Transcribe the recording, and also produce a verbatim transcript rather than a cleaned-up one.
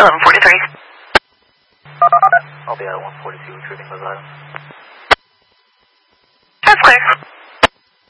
eleven forty-three. I'll be at one forty-two retrieving those items. That's clear.